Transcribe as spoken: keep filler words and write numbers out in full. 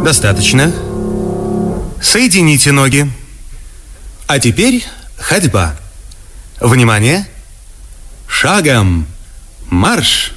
Достаточно. Соедините ноги. А теперь ходьба. Внимание! Шагом! Марш!